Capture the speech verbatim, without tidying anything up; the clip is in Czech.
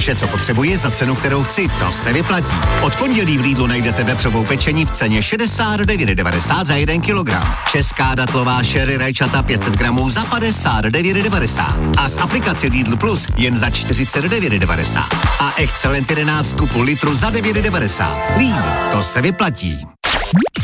Vše, co potřebuji za cenu, kterou chci, to se vyplatí. Od pondělí v Lidlu najdete vepřovou pečení v ceně šedesát devět devadesát za jeden kilogram. Česká datlová sherry rajčata pět set gramů za padesát devět devadesát. A z aplikace Lidl Plus jen za čtyřicet devět devadesát. A Excellent jedenáct kupů litru za devět devadesát. Lidl, to se vyplatí.